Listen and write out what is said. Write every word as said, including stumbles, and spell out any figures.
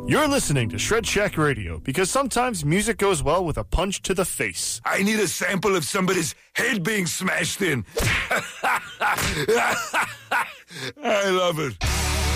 You're listening to Shred Shack Radio because sometimes music goes well with a punch to the face. I need a sample of somebody's head being smashed in. I love it.